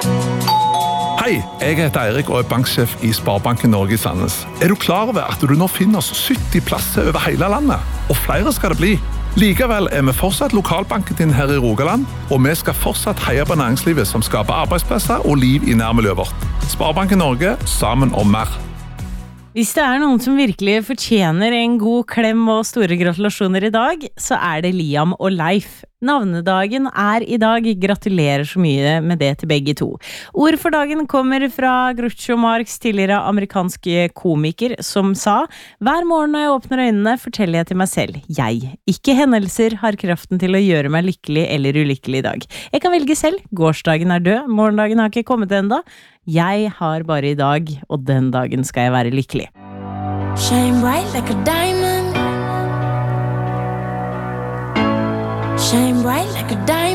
Hei, jeg heter Eirik og banksjef I Sparebanken Norge I Sandnes. Du klar over at du nå finner oss 70 plasser over hele landet? Og flere skal det bli. Likevel vi fortsatt lokalbanken din her I Rogaland, og vi skal fortsatt heie på næringslivet som skaper arbeidsplasser og liv I nærmiljøet vårt. Sparebanken Norge, sammen om mer. Hvis det noen som virkelig fortjener en god klem og store gratulasjoner I dag, så det Liam og Leif. Navnedagen I dag. Gratulerer så mye med det til begge to. Ord for dagen kommer fra Groucho Marx, tidligere amerikanske komiker, som sa: hver morgen når jeg åpner øynene, forteller jeg til meg selv, jeg, ikke hendelser, har kraften til å gjøre meg lykkelig eller ulykkelig I dag. Jeg kan velge selv. Gårsdagen død, morgendagen har ikke kommet enda. Jeg har bare I dag, og den dagen skal jeg være lykkelig. Shine bright like a diamond. Shine bright like a diamond.